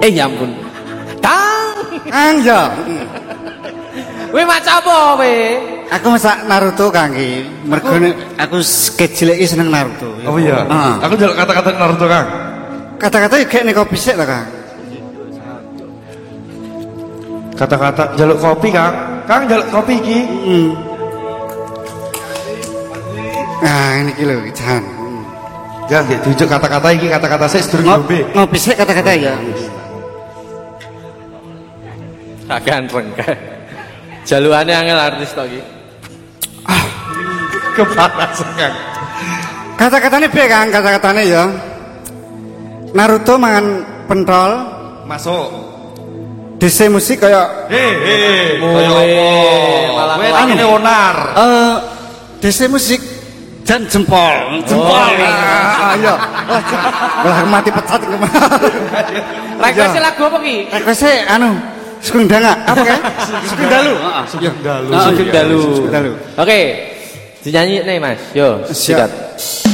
Ya ampun. Kang ya. Kowe maca apa kowe? Aku masak Naruto Kang iki. Mergo aku kecil iki seneng Naruto. Oh iya. Aku njaluk kata-kata Naruto Kang. Kata-kata kayak nek kopi sik ta Kang. Kata-kata njaluk kopi Kang. Kang njaluk kopi iki. Nah, ini iki lho Jan. Ya nggih diunjuk kata-kata iki kata-kata sik sedurung ngombe. Ngopi sik kata-kata ya. Ganteng kan. Jalukane angel artis to iki. Kepanasan Kang. Kata-katane piye Kang? Kata-katane ya. Naruto mangan pentol, Masuk. DC musik kaya Kaya apa? Malah Kowe ngene onar. DC musik dan jempol. Ayo. Wah, mati pecat Request lagu apa ki? Request Sugeng Danga, apa kan? Sugeng Dalu. Sugeng Dalu. Oke. Dinyanyi nih Mas. Yo, sikat.